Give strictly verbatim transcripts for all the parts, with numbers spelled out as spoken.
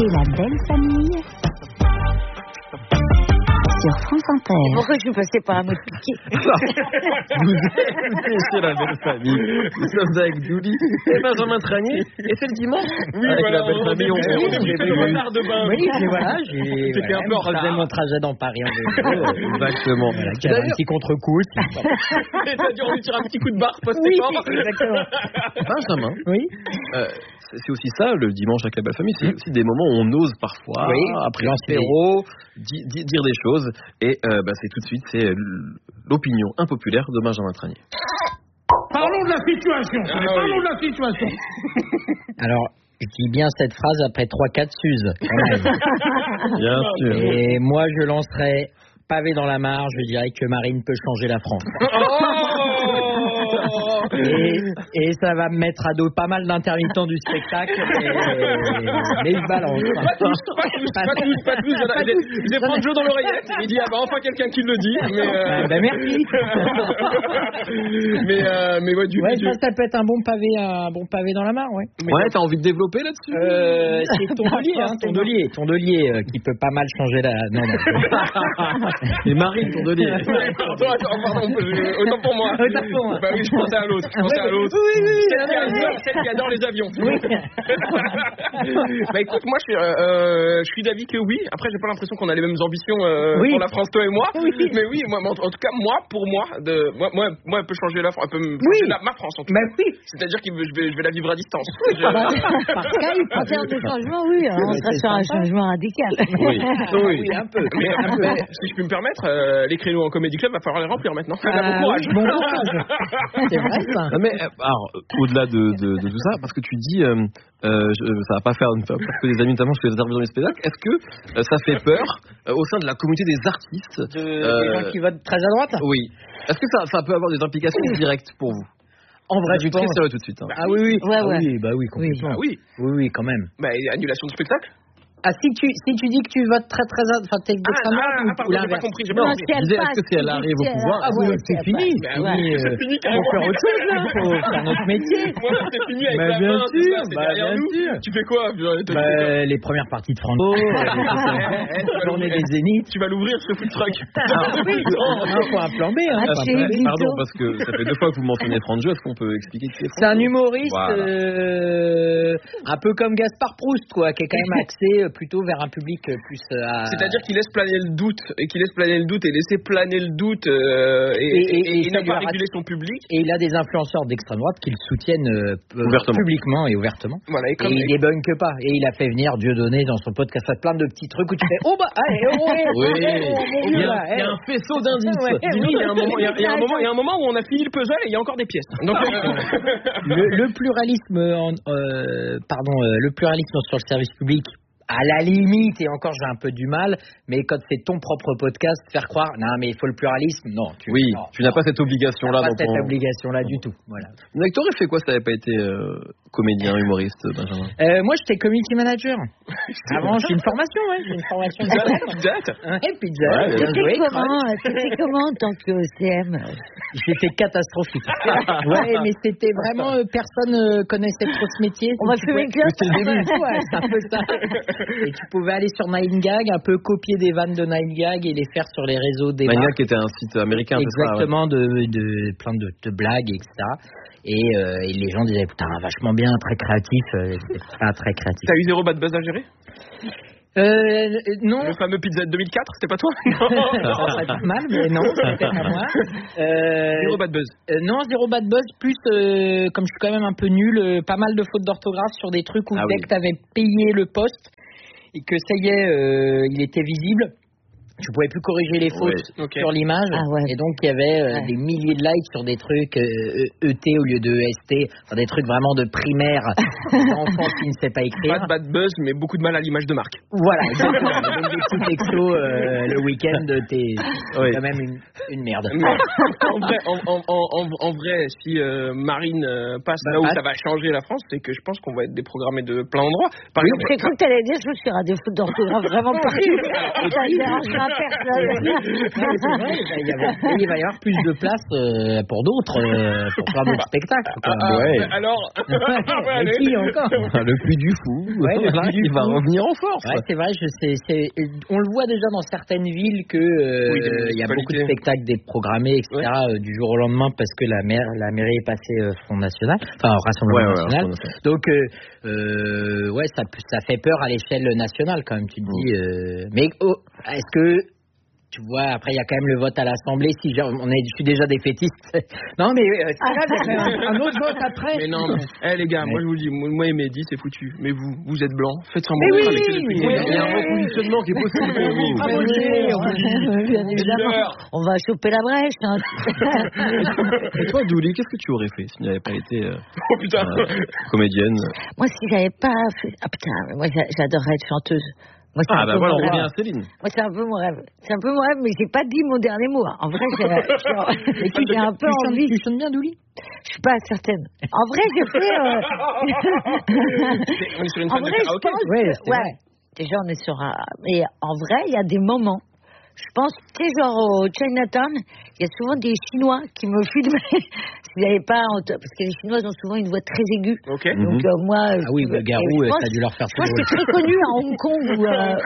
la belle famille sur France Inter. Pourquoi je suis passée par un mot de piqué? Vous écoutez chez la belle famille. Nous sommes avec Douli et Benjamin Tranier. Et c'est le dimanche. Oui, avec voilà, la belle on famille. On, est on, pris le retard de bain. Oui, et voilà, j'ai C'était voilà, un peu en retard. faisais mon trajet dans Paris en vélo. Exactement. Voilà, qui avait un petit contre-coup. C'est-à-dire, on lui tire un petit coup de barre Oui, post-effort. exactement. Benjamin. Oui. Euh, c'est aussi ça, le dimanche avec la belle famille. C'est aussi des moments où on ose parfois, Oui, après lancer l'apéro, di- di- dire des choses. Et euh, bah, c'est tout de suite, c'est l'opinion impopulaire de Benjamin Tranier. Parlons de la situation. Ah, Parlons oui. de la situation. Alors, je dis bien cette phrase après trois quatre Suzes. Bien sûr. Et moi, je lancerai pavé dans la mare, je dirais que Marine peut changer la France. Et, et ça va me mettre à dos pas mal d'intermittents du spectacle. Et, mais je balance. Pas tous, pas tous, pas tous, pas tous. Voilà, j'ai- J'ai pris le jeu dans l'oreillette. Il dit, ah bah enfin quelqu'un qui le dit. Mais, euh... Ben merci. mais, euh, mais ouais, du Ouais, du- ça, ça peut être un bon pavé, un bon pavé dans la mare, ouais. Ouais, t'as envie de développer là-dessus? Euh, c'est Tondelier, hein, Tondelier, Tondelier euh, qui peut pas mal changer la. Non, non. Et Marine, ton délire. Attends, attends, pardon, je- autant pour moi. Autant pour moi. Bah oui, je pensais à l'autre. Je pensais à l'autre. Oui, oui, oui. Celle qui adore, celle qui adore les avions. Oui. Bah écoute, moi je suis, euh, je suis d'avis que oui. Après, j'ai pas l'impression qu'on a les mêmes ambitions euh, Oui. pour la France, toi et moi. Oui. Mais oui, moi, en, en tout cas, moi, pour moi, de, moi, moi, moi, elle peut changer la France, elle peut me Oui. changer la- ma France en tout Bah cas. oui. C'est-à-dire que je vais, je vais la vivre à distance. Je- Par Skype, en termes de changement, oui, on Ouais, sera c'est sur un sympa. changement radical. Oui. Oui, un peu. Mais, mais, si je puis me permettre, euh, les créneaux en Comédie Club, va falloir les remplir maintenant. Ah, bon courage. oui, bon courage. C'est vrai ça. Ah, mais euh, alors, euh, au-delà de, de, de tout ça, parce que tu dis, euh, euh, je, ça va pas faire parce que des amis notamment, je fais des interviews dans les spectacles. Est-ce que euh, ça fait peur euh, au sein de la communauté des artistes De, euh, Des gens qui votent très à droite. Oui. Est-ce que ça, ça peut avoir des implications directes pour vous? En vrai, Je suis je très pense. sérieux tout de suite. Hein. Ah oui, oui. Ouais, Ah ouais. oui, bah oui, complètement. Ah oui. Oui, oui, quand même. Bah, annulation de spectacle. Ah, si tu, si tu dis que tu votes très très à enfin, t'es Ah, d'extrême droite ah, ou- ah, pardon, ou j'ai pas l'inverse. compris. J'ai Non, pas si compris. elle Je disais, passe, est-ce que si elle si arrive au elle- pouvoir, ah Ah ouais, oui, si c'est elle fini. passe. Bah C'est ouais, fini, c'est euh, fini, faut carrément. faire autre chose, là. Faut faire notre métier. Moi, c'est fini avec Bah, la bien fin, tout sûr, ça, c'est bah, derrière bien nous. sûr. Tu fais quoi? Tu fais quoi Bah, les premières parties de Franco, Eh, eh, tu vas journée l'ouvrir. des Zéniths. Tu vas l'ouvrir ce food truck. Non, faut un plan B, hein. Ah, faut un chez plan B. Lito. Pardon, parce que ça fait deux fois que vous mentionnez Franjo. Est-ce qu'on peut expliquer qui est C'est un Franjo? humoriste Voilà. euh, un peu comme Gaspard Proust, quoi, qui est quand même axé euh, plutôt vers un public euh, plus euh, à... C'est-à-dire qu'il laisse planer le doute, et qu'il laisse planer le doute, et laisser planer le doute, euh, et, Et- et- et, et, et ça ne lui pas a réguler raté- son public. Et il a des influenceurs d'extrême droite qui le soutiennent euh, p- Ouvertement. publiquement et ouvertement. Voilà, et Et comme, il débunk pas. Et il a fait venir Dieudonné dans son podcast, fait plein de petits trucs où tu fais oh bah allez oh ouais, Oui. oh, mon Il y vieux, a, là, il y a eh. un faisceau d'indices. Ouais, Dis-nous, il y a un moment, il y a, il y a un Attends. moment, il y a un moment où on a fini le puzzle et il y a encore des pièces. Donc, le, le pluralisme en, euh, pardon euh, le pluralisme sur le service public à la limite, et encore j'ai un peu du mal, mais quand c'est ton propre podcast, faire croire non mais il faut le pluralisme, non tu, Oui, non, tu n'as non, pas cette obligation-là. pas dans cette ton- obligation-là du tout. Voilà. Mais t'aurais fait quoi si t'avais pas été euh, comédien, humoriste, Benjamin? Euh, moi j'étais community manager. Avant j'ai une formation, ouais, j'ai une formation de Date. ouais, pizza. Ouais, bien joué, C'était Crunch. comment, c'était comment en tant que C M? J'étais catastrophique. Ouais, mais c'était vraiment euh, personne euh, connaissait trop ce métier. On va Tu fumer pouvais- une clope. C'était le début. Ouais, c'est un peu ça. Et tu pouvais aller sur Nine Gag, un peu copier des vannes de Nine Gag et les faire sur les réseaux des Mania marques. qui était un site américain, c'est ça? Ouais. Exactement, de, de plein de, de blagues, et cetera. Et, euh, et les gens disaient putain vachement bien, très créatif. Euh, c'était pas très créatif. T'as eu zéro bad buzz à gérer? Euh, non. Le fameux Pizza deux mille quatre, c'était pas toi? Ça serait pas mal, mais non, c'était pas moi. Euh, Zéro bad buzz. Euh, non, zéro bad buzz, plus euh, comme je suis quand même un peu nul, euh, pas mal de fautes d'orthographe sur des trucs où Ah dès oui. que t'avais payé le poste et que ça y est, euh, il était visible, tu pouvais plus corriger les fautes Ouais, ok. sur l'image. Ah ouais. Et donc il y avait euh, Ouais. des milliers de likes sur des trucs euh, E T au lieu de E S T, enfin, des trucs vraiment de primaire, d'enfants qui ne sait pas Pas écrire. de bad buzz, mais beaucoup de mal à l'image de marque. Voilà, exactement. Donc, des petits textos euh, le week-end, t'es Oui. quand même une, une merde. Mais en vrai, en, en, en, en vrai, si euh, Marine euh, passe Bah, là où passe. ça va changer la France, c'est que je pense qu'on va être déprogrammé de plein d'endroits. Par J'ai exemple, cru que t'allais dire, je me suis à des fautes d'orthographe vraiment partout. Ça me dérangera personne. C'est vrai, il va y avoir, il va y avoir plus de place euh, pour d'autres, euh, pour faire d'autres spectacles. Quoi. Ah, Ouais. mais alors, Mais qui encore? Le Puy du Fou, Ouais, le voilà, Puy du il va Fou. revenir en force. Ouais, c'est vrai, je sais, c'est, on le voit déjà dans certaines villes que euh, Oui, des il y a beaucoup de municipalités. spectacles déprogrammés, et cetera euh, du jour au lendemain parce que la, maire, la mairie est passée euh, Front National, enfin au Rassemblement Ouais, ouais, National. Front National. Donc, euh, euh, ouais, ça, ça fait peur à l'échelle nationale quand même, tu te dis. Euh, mais oh, est-ce que tu vois, après, il y a quand même le vote à l'Assemblée. Si genre, on est, je suis déjà défaitiste. Non, mais euh, c'est grave, il y a quand même un, un autre vote après. mais non, mais, eh, les gars, Mais- moi je vous le dis, moi moi et Mehdi, c'est foutu. Mais vous, vous êtes blancs, faites semblant Mais d'être oui, avec les oui, députés. Il y a un repositionnement qui est possible pour vous. Ah, bon, j'ai- Bien évidemment. On va choper la brèche. Hein. Et toi, Douli, qu'est-ce que tu aurais fait s'il n'y avait pas été euh, Oh putain. euh, comédienne? Moi, si j'avais pas fait... Ah putain, moi j'a- j'adorerais être chanteuse. Moi, c'est Ah un bah peu voilà, mon on rêve. revient à Céline. Moi, c'est un peu mon rêve. C'est un peu mon rêve, mais j'ai pas dit mon dernier mot. En vrai, j'ai j'ai- j'ai un peu Tu chantes- envie. Tu chantes bien, Douli? Je suis pas certaine. En vrai, je fais. euh, On est sur une En scène de vrai, je karaoké. pense. Ouais, que- c'est ouais. Déjà, on est sur un. Mais en vrai, il y a des moments. Je pense, tu sais, genre au Chinatown, il y a souvent des Chinois qui me filmaient. S'il n'y avait pas. Parce que les Chinois ont souvent une voie très aiguë. Ok. Donc, euh, moi. Ah oui, le Garou, et je euh, pense- t'as dû leur faire Je pense que c'est très connu à Hong Kong où.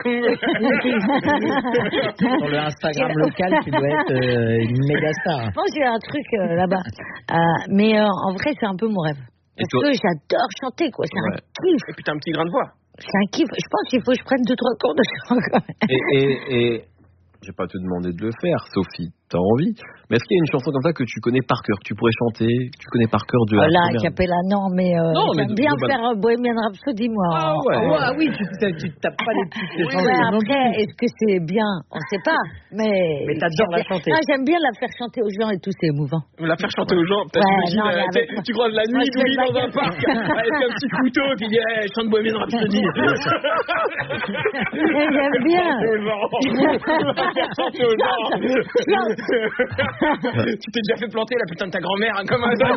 euh, Sur le Instagram local, tu dois être euh, une méga star. Je pense qu'il y a un truc euh, là-bas. Euh, mais euh, en vrai, c'est un peu mon rêve. Et Parce toi- que j'adore chanter, quoi. C'est Ouais. un kiff. Et puis t'as un petit grain de voix. C'est un kiff. Je pense qu'il faut que je prenne deux, trois cours de chant, quand même. Et, et, et je vais pas te demander de le faire, sauf si tu as envie. Mais est-ce qu'il y a une chanson comme ça que tu connais par cœur, que tu pourrais chanter, que tu connais par cœur de la Oh là, première- Capella, non, mais, euh, Non, mais j'aime de- bien de- faire euh, Bohemian Rhapsody, moi. Ah en- ouais. en- Ah oui, tu, tu tapes pas les petites Ouais, chansons. non après, plus. est-ce que c'est bien? On sait pas. Mais. Mais t'adores la j'aime bien- chanter. Ah, j'aime bien la faire chanter aux gens et tout, c'est émouvant. La faire chanter aux gens. Peut-être Ouais, t'imagines, non, mais euh, avec- t'sais, tu croises la Moi, nuit, je fais Douli le dans un bac. parc, avec un petit couteau, qui dit hey, chante Bohemian Rhapsody. Mais j'aime bien. Chanter aux gens. Tu t'es déjà fait planter la putain de ta grand-mère hein, comme un ah,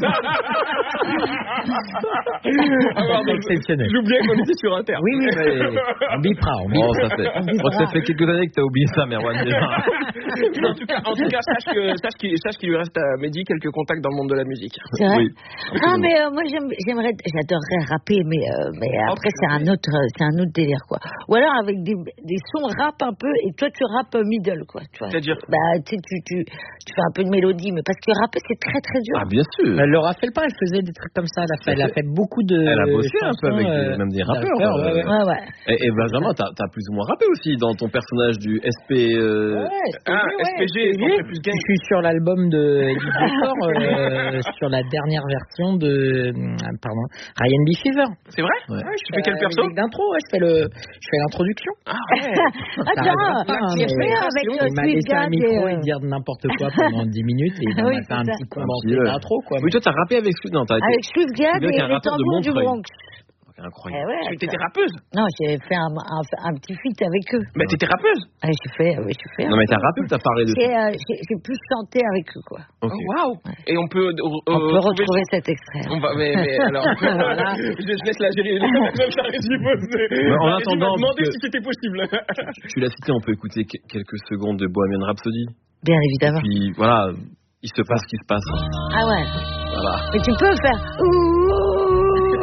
pardon, Exceptionnel. j'oubliais qu'on était sur Inter. Oui, oui, mais on bipera, on Oh, bipera. ça fait, je crois que ça fait quelques années que tu as oublié ça, Merwan. déjà. en tout cas, en tout cas sache que sache qu'il sache qu'il lui reste à Mehdi quelques contacts dans le monde de la musique. C'est vrai. Oui. Ah, mais euh, moi, j'aime- j'aimerais, j'adorerais rapper, mais, euh, mais après, c'est un autre, euh, c'est un autre délire, quoi. Ou alors avec des, des sons rap un peu, et toi, tu rappes middle, quoi. Tu vois. C'est-à-dire Bah, tu sais, tu, tu, tu fais un peu de mélodie, mais parce que rapper, c'est très, très dur. Ah, bien sûr. Euh, Laura Felpin, elle faisait des trucs comme ça. Elle a fait, elle a fait beaucoup de. Elle a bossé un peu chansons, avec des- euh, même des rappeurs. rappeurs, ouais, euh, ouais. Ouais, ouais. Et, et Benjamin, t'as as plus ou moins rappé aussi dans ton personnage du S P. Euh... Ah, S P G, Centré plus gang. Je suis sur l'album de Eddie Decor, euh, sur la dernière version de euh, pardon, Ryan B. Fever. C'est vrai Ouais. Tu fais quel perso D'intro, ouais, je fais le, je fais l'introduction. Ah ouais. Attends, arrête pas, hein, j'ai mais- fait avec Il le m'a Sweet laissé un Gag micro et, et euh, dire n'importe quoi pendant dix minutes et il Oui, m'a fait un c'est ça. petit condensé petit, ouais. d'intro, quoi. Oui, toi, t'as rappé avec celui. Non, t'as été. avec Sweet Gag Sweet Gag, et un les rappeur de tambours du Montreuil. Bronx. Incroyable. Eh ouais, Tu t'étais rappeuse non, j'ai fait un, un, un petit feat avec eux. Bah t'étais rappeuse. Ah, j'ai fait, oui, j'ai fait. Non, mais t'as rappé ou t'as parlé de J'ai, euh, j'ai, j'ai plus chanté avec eux, quoi. Ok. Oh, waouh. Et on peut, euh, On peut trouver- retrouver cet extrait. On va, mais, mais alors, voilà. je, je laisse la gérer. La régie poser. Mais en La régie attendant, m'a demandé parce que- si c'était possible. Tu l'as cité, on peut écouter que- quelques secondes de Bohemian Rhapsody. Bien évidemment. Puis voilà, il se passe ce qui se passe. Ah ouais. Voilà. Mais tu peux faire. Ouh.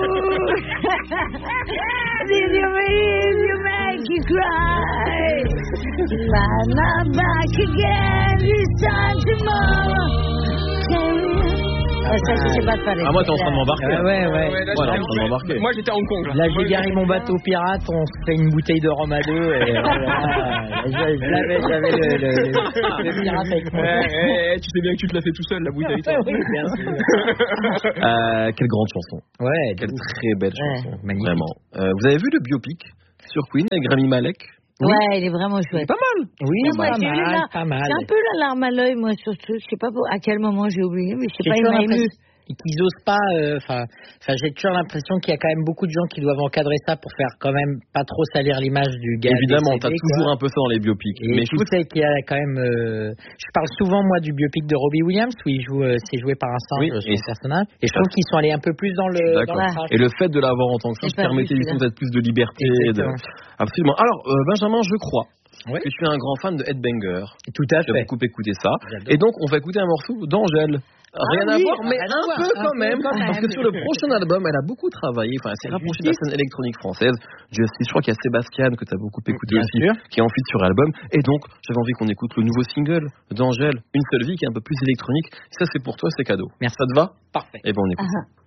Did you mean you make you cry? I'm not back again this time tomorrow. Ah, ça, je sais pas de parler. Ah, moi, t'es en train de m'embarquer. Ouais, ouais, ouais. Ouais, là, Voilà, j'étais- en train de m'embarquer. Moi j'étais à Hong Kong. Là, Là, Moi, j'ai garé mon bateau pirate, on se fait une bouteille de rhum à deux et euh, voilà. Je- je l'avais, j'avais le, le, le, le pirate avec moi. Ouais, ouais, tu sais bien que tu te l'as fait tout seul, la bouteille. toi. Oui, bien sûr. Euh, quelle grande chanson. Ouais, Quelle très belle Ouais. chanson. Magnifique. Vraiment. Euh, vous avez vu le biopic sur Queen avec Rami Malek? Ouais, il est vraiment chouette. Pas mal. oui, Mais moi, pas j'ai eu mal, la- pas mal. C'est un peu la larme à l'œil, moi, sur ce. Je sais pas pour- à quel moment j'ai oublié, mais je sais J'ai pas, il toujours m'a ému. l'impression qu'ils osent pas. Enfin, enfin, j'ai toujours l'impression qu'il y a quand même beaucoup de gens qui doivent encadrer ça pour faire quand même pas trop salir l'image du gars. Évidemment, décédé, t'as quoi. toujours un peu ça dans les biopics. Et Mais tu je sais qu'il y a quand même. euh, Je parle souvent moi du biopic de Robbie Williams où il joue, euh, c'est joué par un singe, Oui, euh, son et- personnage. Et je trouve qu'ils sont allés un peu plus dans le. Dans D'accord. le trash. Et le fait de l'avoir en tant que J'ai ça pas vu permettait du coup celui-là. peut-être plus de liberté. De... Exactement. Absolument. Alors, euh, Benjamin, je crois Ouais. que tu es un grand fan de Headbanger. Tout à Tu as fait. beaucoup écouté ça. J'adore. Et donc, on va écouter un morceau d'Angèle. Rien Ah à oui, voir, mais rien à un voir, peu un quand peu même. quand Parce même. que sur le prochain album, elle a beaucoup travaillé. Enfin, elle s'est rapprochée de la scène électronique française. Justice, je crois qu'il y a Sébastien, que tu as beaucoup écouté Bien aussi, sûr. qui est ensuite sur l'album. Et donc, j'avais envie qu'on écoute le nouveau single d'Angèle, Une seule vie, qui est un peu plus électronique. Ça, c'est pour toi, c'est cadeau. Merci. Ça te va? Parfait. Eh ben, on écoute. Ah, ah.